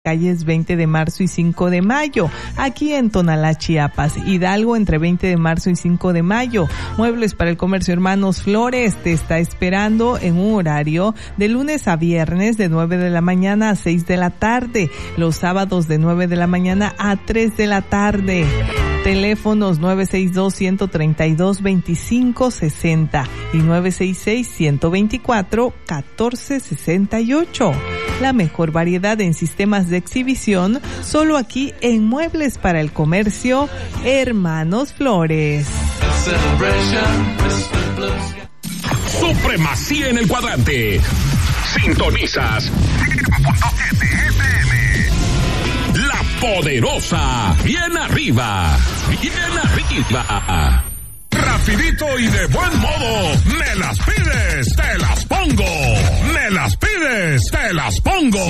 calles 20 de marzo y 5 de mayo, aquí en Tonalá, Chiapas. Hidalgo, entre 20 de marzo y 5 de mayo. Muebles para el comercio Hermanos Flores te está esperando en un horario de lunes a viernes de 9 de la mañana a 6 de la tarde. Los sábados de 9 de la mañana a 3 de la tarde. Teléfonos 962-132-2560 y 966-124-1468. La mejor variedad en sistemas de exhibición, solo aquí en Muebles para el Comercio Hermanos Flores. Supremacía en el cuadrante. Sintonizas 5.7 FM. La Poderosa. Bien arriba. Bien arriba. Rapidito y de buen modo. Me las pides, te las pongo. Me las pides, te las pongo.